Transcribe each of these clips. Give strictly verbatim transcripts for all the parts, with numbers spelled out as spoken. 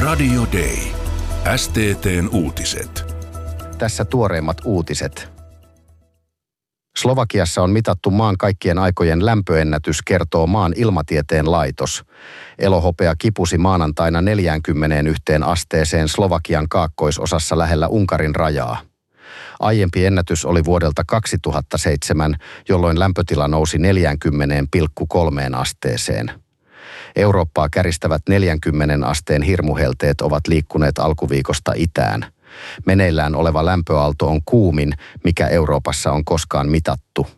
Radio Day. S T T:n uutiset. Tässä tuoreimmat uutiset. Slovakiassa on mitattu maan kaikkien aikojen lämpöennätys, kertoo maan ilmatieteen laitos. Elohopea kipusi maanantaina neljäänkymmeneenyhteen asteeseen Slovakian kaakkoisosassa lähellä Unkarin rajaa. Aiempi ennätys oli vuodelta kaksituhattaseitsemän, jolloin lämpötila nousi neljäänkymmeneen pilkku kolmeen asteeseen. Eurooppaa käristävät neljänkymmenen asteen hirmuhelteet ovat liikkuneet alkuviikosta itään. Meneillään oleva lämpöaalto on kuumin, mikä Euroopassa on koskaan mitattu.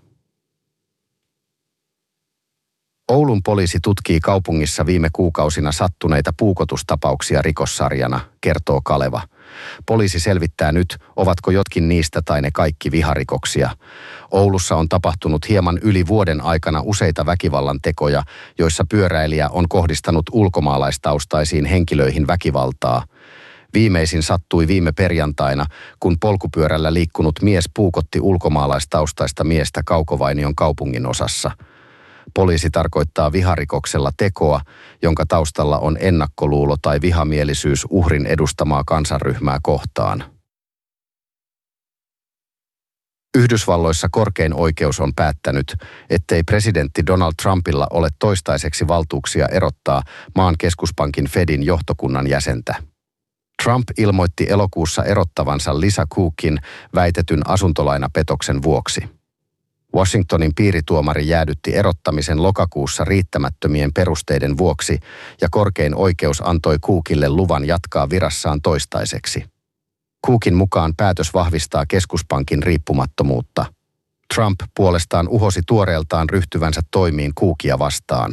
Oulun poliisi tutkii kaupungissa viime kuukausina sattuneita puukotustapauksia rikossarjana, kertoo Kaleva. Poliisi selvittää nyt, ovatko jotkin niistä tai ne kaikki viharikoksia. Oulussa on tapahtunut hieman yli vuoden aikana useita väkivallan tekoja, joissa pyöräilijä on kohdistanut ulkomaalaistaustaisiin henkilöihin väkivaltaa. Viimeisin sattui viime perjantaina, kun polkupyörällä liikkunut mies puukotti ulkomaalaistaustaista miestä Kaukovainion kaupungin osassa. Poliisi tarkoittaa viharikoksella tekoa, jonka taustalla on ennakkoluulo tai vihamielisyys uhrin edustamaa kansanryhmää kohtaan. Yhdysvalloissa korkein oikeus on päättänyt, ettei presidentti Donald Trumpilla ole toistaiseksi valtuuksia erottaa maan keskuspankin Fedin johtokunnan jäsentä. Trump ilmoitti elokuussa erottavansa Lisa Cookin väitetyn asuntolainapetoksen vuoksi. Washingtonin piirituomari jäädytti erottamisen lokakuussa riittämättömien perusteiden vuoksi ja korkein oikeus antoi Cookille luvan jatkaa virassaan toistaiseksi. Cookin mukaan päätös vahvistaa keskuspankin riippumattomuutta. Trump puolestaan uhosi tuoreeltaan ryhtyvänsä toimiin Cookia vastaan.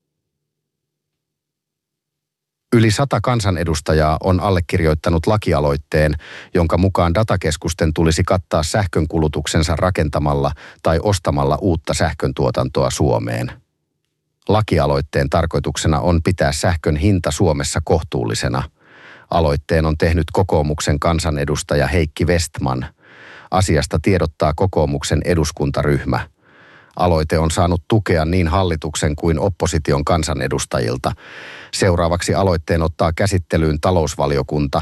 Yli sata kansanedustajaa on allekirjoittanut lakialoitteen, jonka mukaan datakeskusten tulisi kattaa sähkönkulutuksensa rakentamalla tai ostamalla uutta sähköntuotantoa Suomeen. Lakialoitteen tarkoituksena on pitää sähkön hinta Suomessa kohtuullisena. Aloitteen on tehnyt kokoomuksen kansanedustaja Heikki Westman. Asiasta tiedottaa kokoomuksen eduskuntaryhmä. Aloite on saanut tukea niin hallituksen kuin opposition kansanedustajilta. Seuraavaksi aloitteen ottaa käsittelyyn talousvaliokunta.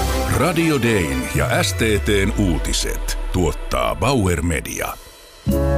Radio Dayn ja S T T:n uutiset tuottaa Bauer Media.